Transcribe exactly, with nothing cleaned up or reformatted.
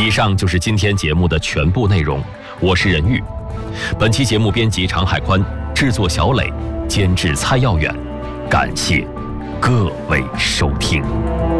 以上就是今天节目的全部内容，我是任玉。本期节目编辑常海宽，制作小磊，监制蔡耀远。感谢各位收听。